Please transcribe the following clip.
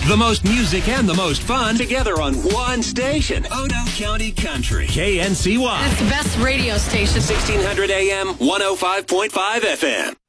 The most music and the most fun together on one station. Odo County Country. KNCY. It's the best radio station. 1600 AM, 105.5 FM.